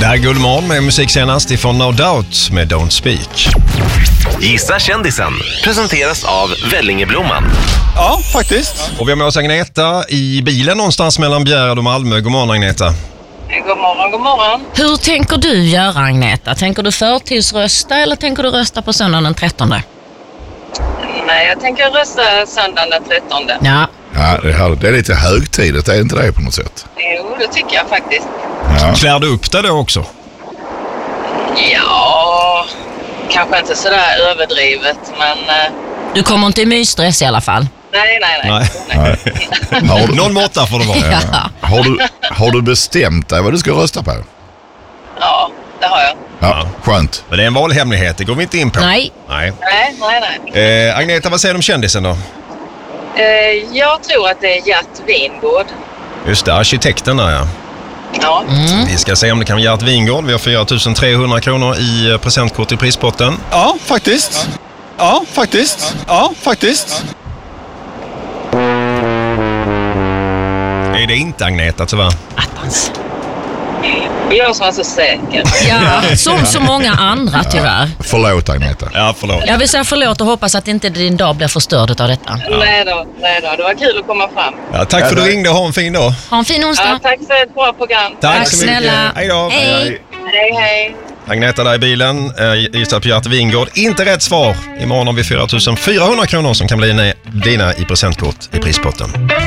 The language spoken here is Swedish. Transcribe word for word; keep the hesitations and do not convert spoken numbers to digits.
Det här är Guldmorgon med musik senast ifrån No Doubt med Don't Speak. Gissa kändisen presenteras av Vellingeblomman. Ja, faktiskt. Och vi har med oss Agneta i bilen någonstans mellan Bjärred och Malmö. God morgon, Agneta. God morgon, god morgon. Hur tänker du göra, Agneta? Tänker du förtidsrösta eller tänker du rösta på söndagen den trettonde? Nej, jag tänker rösta söndagen den trettonde. Ja. Ja, det, här, det är lite högtidigt, är inte det på något sätt? Jo, det tycker jag faktiskt. Ja. Klär du upp dig då också? Ja, kanske inte sådär överdrivet, men... eh, Du kommer inte i mysdress i alla fall. Nej, nej, nej. Nej. nej. Har, du, Någon måtta får det vara. Ja. har, du, har du bestämt dig vad du ska rösta på? Ja, det har jag. Ja, skönt. Men det är en valhemlighet, det går vi inte in på. Nej. Nej. Nej, nej, nej. Eh, Agneta, vad säger du om kändisen då? Eh, jag tror att det är Gert Wingård. Just det, arkitekten där, ja. Ja. Mm. Vi ska se om det kan vara Gert Wingård. Vi har fyra tusen trehundra kronor i eh, presentkort i prispotten. Ja, faktiskt. Ja, faktiskt. Ja, faktiskt. Är det inte Agneta, tyvärr? Attans. Jag som är så säker. Ja, som så många andra tyvärr. Förlåt, Agneta. Ja, förlåt. Jag vill säga förlåt och hoppas att inte din dag blir förstörd av detta. Nej då, nej då. Det var kul att komma fram. Ja, tack för att du ringde och ha en fin dag. Ha en fin Ja, onsdag. tack för ett bra program. Tack, Tack så snälla. mycket. Hej då. Hej. Hej, hej. Agneta där i bilen, eh, gissar på Gert Wingård. Inte rätt svar. Imorgon har vi fyra tusen fyrahundra kronor som kan bli dina i presentkort i prispotten.